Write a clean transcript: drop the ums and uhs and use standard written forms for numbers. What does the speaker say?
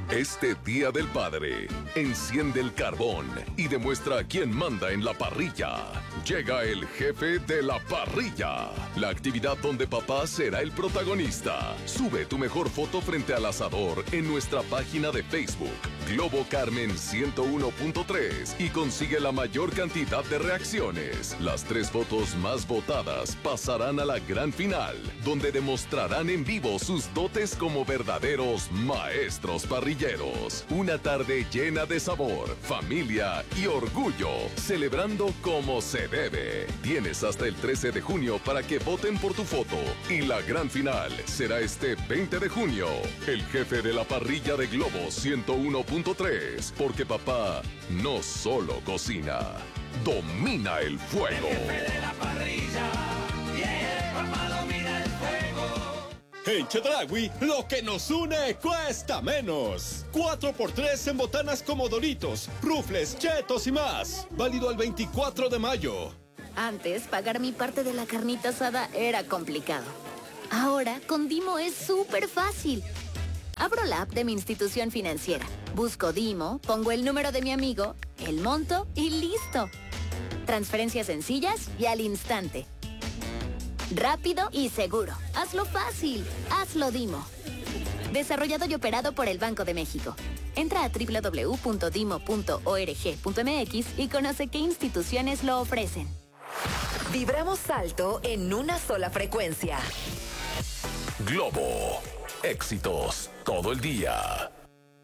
Este Día del Padre, enciende el carbón y demuestra quién manda en la parrilla. Llega el jefe de la parrilla, la actividad donde papá será el protagonista. Sube tu mejor foto frente al asador en nuestra página de Facebook, Globo Carmen 101.3, y consigue la mayor cantidad de reacciones. Las 3 fotos más votadas pasarán a la gran final, donde demostrarán en vivo sus dotes como verdaderos maestros parrilleros. Una tarde llena de sabor, familia y orgullo, celebrando como se debe. Tienes hasta el 13 de junio para que voten por tu foto, y la gran final será este 20 de junio. El jefe de la parrilla de Globo 101.3, porque papá no solo cocina, domina el fuego. El jefe de la parrilla, papá domina el fuego. En Chedraui, lo que nos une cuesta menos. 4x3 en botanas como Doritos, Rufles, Chetos y más. Válido al 24 de mayo. Antes, pagar mi parte de la carnita asada era complicado. Ahora, con Dimo es súper fácil. Abro la app de mi institución financiera, busco Dimo, pongo el número de mi amigo, el monto y listo. Transferencias sencillas y al instante. Rápido y seguro. Hazlo fácil. Hazlo Dimo. Desarrollado y operado por el Banco de México. Entra a www.dimo.org.mx y conoce qué instituciones lo ofrecen. Vibramos alto en una sola frecuencia. Globo, éxitos todo el día.